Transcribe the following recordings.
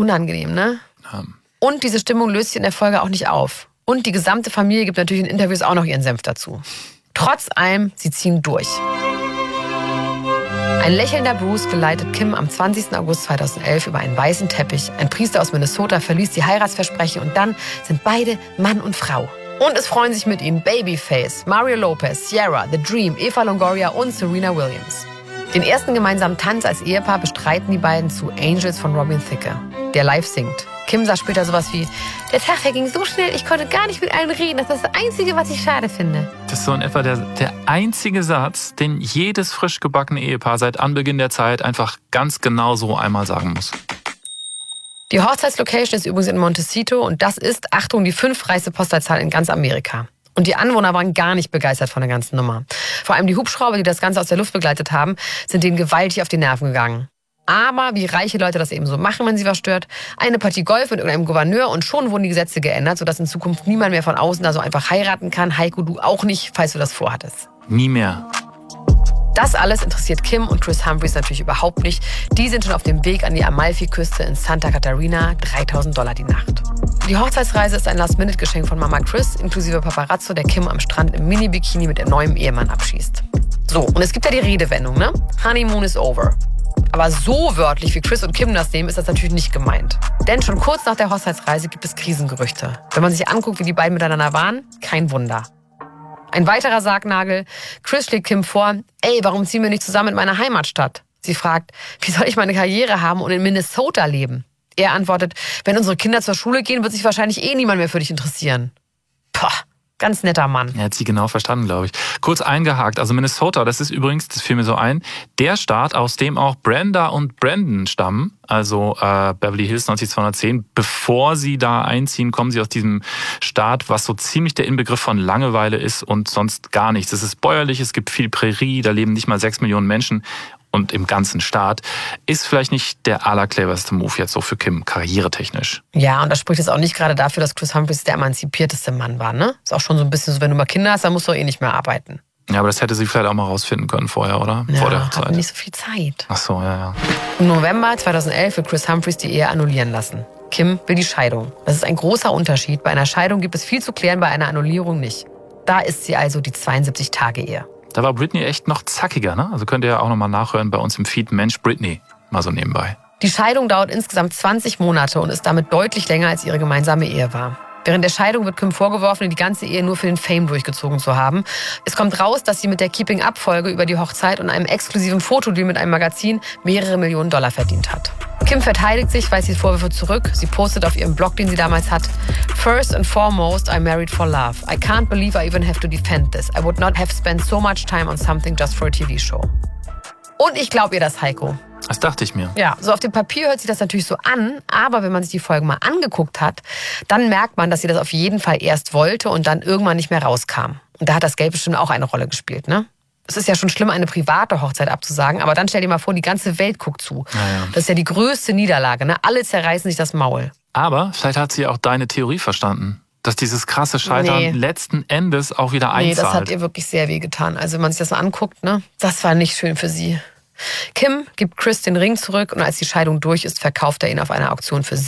Unangenehm, ne? Ja. Und diese Stimmung löst sich in der Folge auch nicht auf. Und die gesamte Familie gibt natürlich in Interviews auch noch ihren Senf dazu. Trotz allem, sie ziehen durch. Ein lächelnder Bruce geleitet Kim am 20. August 2011 über einen weißen Teppich. Ein Priester aus Minnesota verließ die Heiratsversprechen und dann sind beide Mann und Frau. Und es freuen sich mit ihnen Babyface, Mario Lopez, Ciara, The Dream, Eva Longoria und Serena Williams. Den ersten gemeinsamen Tanz als Ehepaar bestreiten die beiden zu Angels von Robin Thicke, der live singt. Kim sagt später sowas wie, der Tag verging so schnell, ich konnte gar nicht mit allen reden. Das ist das Einzige, was ich schade finde. Das ist so in etwa der einzige Satz, den jedes frisch gebackene Ehepaar seit Anbeginn der Zeit einfach ganz genau so einmal sagen muss. Die Hochzeitslocation ist übrigens in Montecito und das ist, Achtung, die 5. reichste Postleitzahl in ganz Amerika. Und die Anwohner waren gar nicht begeistert von der ganzen Nummer. Vor allem die Hubschrauber, die das Ganze aus der Luft begleitet haben, sind denen gewaltig auf die Nerven gegangen. Aber wie reiche Leute das eben so machen, wenn sie was stört, eine Partie Golf mit irgendeinem Gouverneur und schon wurden die Gesetze geändert, sodass in Zukunft niemand mehr von außen da so einfach heiraten kann. Heiko, du auch nicht, falls du das vorhattest. Nie mehr. Das alles interessiert Kim und Kris Humphries natürlich überhaupt nicht. Die sind schon auf dem Weg an die Amalfi-Küste in Santa Catarina, $3.000 die Nacht. Die Hochzeitsreise ist ein Last-Minute-Geschenk von Mama Kris, inklusive Paparazzo, der Kim am Strand im Mini-Bikini mit ihrem neuen Ehemann abschießt. So, und es gibt ja die Redewendung, ne? Honeymoon is over. Aber so wörtlich, wie Kris und Kim das nehmen, ist das natürlich nicht gemeint. Denn schon kurz nach der Hochzeitsreise gibt es Krisengerüchte. Wenn man sich anguckt, wie die beiden miteinander waren, kein Wunder. Ein weiterer Sargnagel, Kris schlägt Kim vor, ey, warum ziehen wir nicht zusammen in meine Heimatstadt? Sie fragt, wie soll ich meine Karriere haben und in Minnesota leben? Er antwortet, wenn unsere Kinder zur Schule gehen, wird sich wahrscheinlich niemand mehr für dich interessieren. Poh, ganz netter Mann. Er hat sie genau verstanden, glaube ich. Kurz eingehakt, also Minnesota, das ist übrigens, das fiel mir so ein, der Staat, aus dem auch Brenda und Brandon stammen, also Beverly Hills 90210. Bevor sie da einziehen, kommen sie aus diesem Staat, was so ziemlich der Inbegriff von Langeweile ist und sonst gar nichts. Es ist bäuerlich, es gibt viel Prärie, da leben nicht mal 6 Millionen Menschen. Und im ganzen Staat, ist vielleicht nicht der allercleverste Move jetzt so für Kim, karrieretechnisch. Ja, und das spricht jetzt auch nicht gerade dafür, dass Kris Humphries der emanzipierteste Mann war, ne? Ist auch schon so ein bisschen so, wenn du mal Kinder hast, dann musst du nicht mehr arbeiten. Ja, aber das hätte sie vielleicht auch mal rausfinden können vorher, oder? Ja, vor der Hochzeit. hatten nicht so viel Zeit. Ach so, ja. Im November 2011 will Kris Humphries die Ehe annullieren lassen. Kim will die Scheidung. Das ist ein großer Unterschied. Bei einer Scheidung gibt es viel zu klären, bei einer Annullierung nicht. Da ist sie also die 72-Tage-Ehe. Da war Britney echt noch zackiger, ne? Also könnt ihr ja auch nochmal nachhören bei uns im Feed Mensch Britney, mal so nebenbei. Die Scheidung dauert insgesamt 20 Monate und ist damit deutlich länger, als ihre gemeinsame Ehe war. Während der Scheidung wird Kim vorgeworfen, die ganze Ehe nur für den Fame durchgezogen zu haben. Es kommt raus, dass sie mit der Keeping-Up-Folge über die Hochzeit und einem exklusiven Fotodeal mit einem Magazin mehrere Millionen Dollar verdient hat. Kim verteidigt sich, weist die Vorwürfe zurück. Sie postet auf ihrem Blog, den sie damals hat, First and foremost, I married for love. I can't believe I even have to defend this. I would not have spent so much time on something just for a TV show. Und ich glaube ihr das, Heiko. Das dachte ich mir. Ja, so auf dem Papier hört sich das natürlich so an, aber wenn man sich die Folgen mal angeguckt hat, dann merkt man, dass sie das auf jeden Fall erst wollte und dann irgendwann nicht mehr rauskam. Und da hat das Geld bestimmt auch eine Rolle gespielt, ne? Es ist ja schon schlimm, eine private Hochzeit abzusagen, aber dann stell dir mal vor, die ganze Welt guckt zu. Ja. Das ist ja die größte Niederlage, ne? Alle zerreißen sich das Maul. Aber vielleicht hat sie auch deine Theorie verstanden, dass dieses krasse Scheitern letzten Endes auch wieder einzahlt. Nee, das hat ihr wirklich sehr weh getan. Also wenn man sich das mal anguckt, ne? Das war nicht schön für sie. Kim gibt Kris den Ring zurück und als die Scheidung durch ist, verkauft er ihn auf einer Auktion für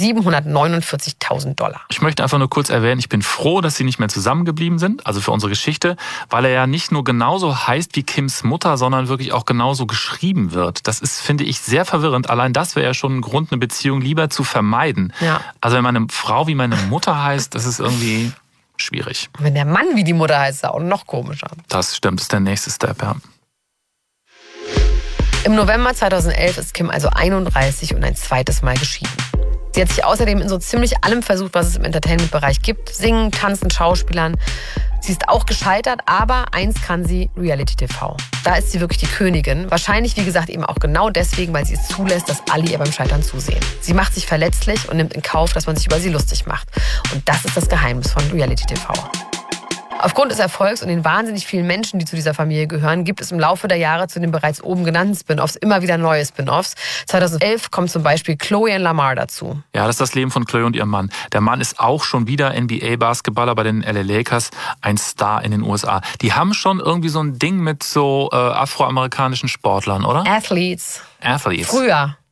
$749.000. Ich möchte einfach nur kurz erwähnen, ich bin froh, dass sie nicht mehr zusammengeblieben sind, also für unsere Geschichte, weil er ja nicht nur genauso heißt wie Kims Mutter, sondern wirklich auch genauso geschrieben wird. Das ist, finde ich, sehr verwirrend. Allein das wäre ja schon ein Grund, eine Beziehung lieber zu vermeiden. Ja. Also wenn meine Frau wie meine Mutter heißt, das ist irgendwie schwierig. Und wenn der Mann wie die Mutter heißt, ist er auch noch komischer. Das stimmt, das ist der nächste Step, ja. Im November 2011 ist Kim also 31 und ein zweites Mal geschieden. Sie hat sich außerdem in so ziemlich allem versucht, was es im Entertainment-Bereich gibt. Singen, tanzen, Schauspielern. Sie ist auch gescheitert, aber eins kann sie, Reality-TV. Da ist sie wirklich die Königin. Wahrscheinlich, wie gesagt, eben auch genau deswegen, weil sie es zulässt, dass alle ihr beim Scheitern zusehen. Sie macht sich verletzlich und nimmt in Kauf, dass man sich über sie lustig macht. Und das ist das Geheimnis von Reality-TV. Aufgrund des Erfolgs und den wahnsinnig vielen Menschen, die zu dieser Familie gehören, gibt es im Laufe der Jahre zu den bereits oben genannten Spin-Offs immer wieder neue Spin-Offs. 2011 kommt zum Beispiel Chloe und Lamar dazu. Ja, das ist das Leben von Chloe und ihrem Mann. Der Mann ist auch schon wieder NBA-Basketballer bei den LA Lakers, ein Star in den USA. Die haben schon irgendwie so ein Ding mit so afroamerikanischen Sportlern, oder? Athletes. Athletes. Früher.